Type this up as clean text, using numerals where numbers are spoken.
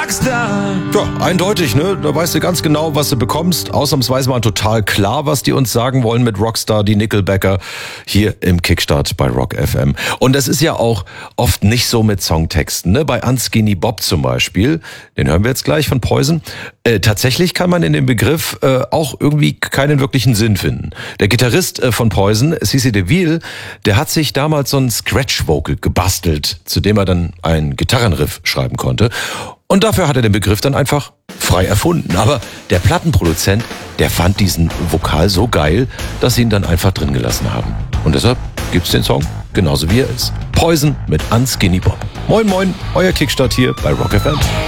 Rockstar. Ja, eindeutig, ne? Da weißt du ganz genau, was du bekommst. Ausnahmsweise mal total klar, was die uns sagen wollen mit Rockstar, die Nickelbacker, hier im Kickstart bei Rock FM. Und das ist ja auch oft nicht so mit Songtexten, ne? Bei Unskinny Bob zum Beispiel, den hören wir jetzt gleich von Poison. Tatsächlich kann man in dem Begriff auch irgendwie keinen wirklichen Sinn finden. Der Gitarrist von Poison, CeCe DeVille, der hat sich damals so ein Scratch-Vocal gebastelt, zu dem er dann einen Gitarrenriff schreiben konnte. Und dafür hat er den Begriff dann einfach frei erfunden. Aber der Plattenproduzent, der fand diesen Vokal so geil, dass sie ihn dann einfach drin gelassen haben. Und deshalb gibt's den Song genauso wie er ist. Poison mit Unskinny Bob. Moin moin, euer Kickstart hier bei Rock FM.